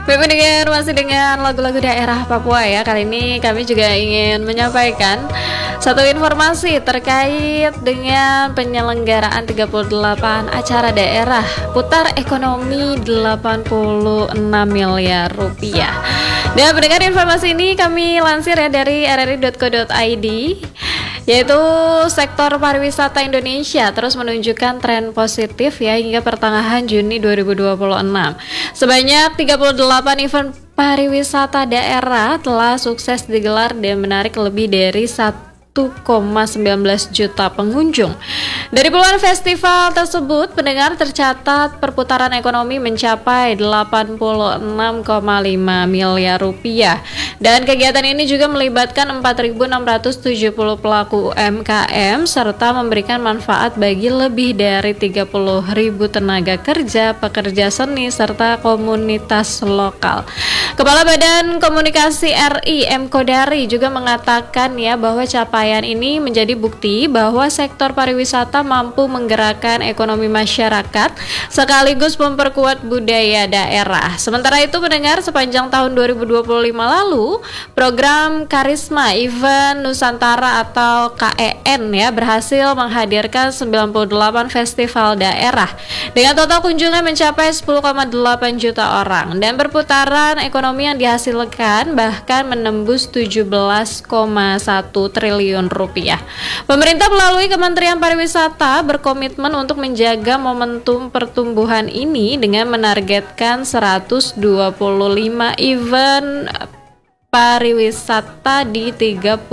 Baik pendengar, masih dengan lagu-lagu daerah Papua ya. Kali ini kami juga ingin menyampaikan satu informasi terkait dengan penyelenggaraan 38 acara daerah putar ekonomi 86 miliar rupiah. Dan pendengar, informasi ini kami lansir ya dari rri.co.id, yaitu sektor pariwisata Indonesia terus menunjukkan tren positif ya hingga pertengahan Juni 2026. Sebanyak 38 event pariwisata daerah telah sukses digelar dan menarik lebih dari 1,19 juta pengunjung. Dari puluhan festival tersebut, pendengar, tercatat perputaran ekonomi mencapai 86,5 miliar rupiah. Dan kegiatan ini juga melibatkan 4.670 pelaku UMKM serta memberikan manfaat bagi lebih dari 30.000 tenaga kerja, pekerja seni, serta komunitas lokal. Kepala Badan Komunikasi RI M. Kodari juga mengatakan ya bahwa capaian ini menjadi bukti bahwa sektor pariwisata mampu menggerakkan ekonomi masyarakat sekaligus memperkuat budaya daerah. Sementara itu pendengar, sepanjang tahun 2025 lalu, program Karisma Event Nusantara atau KEN ya berhasil menghadirkan 98 festival daerah dengan total kunjungan mencapai 10,8 juta orang dan perputaran ekonomi yang dihasilkan bahkan menembus 17,1 triliun rupiah. Pemerintah melalui Kementerian Pariwisata berkomitmen untuk menjaga momentum pertumbuhan ini dengan menargetkan 125 event pariwisata di 38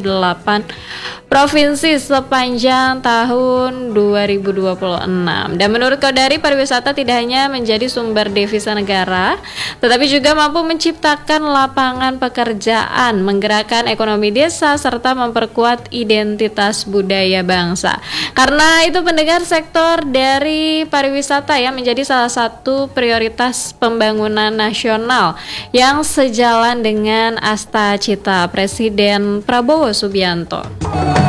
provinsi sepanjang tahun 2026. Dan menurut Kodari, pariwisata tidak hanya menjadi sumber devisa negara, tetapi juga mampu menciptakan lapangan pekerjaan, menggerakkan ekonomi desa, serta memperkuat identitas budaya bangsa. Karena itu pendengar, sektor dari pariwisata ya menjadi salah satu prioritas pembangunan nasional yang sejalan dengan asta cita Presiden Prabowo Subianto.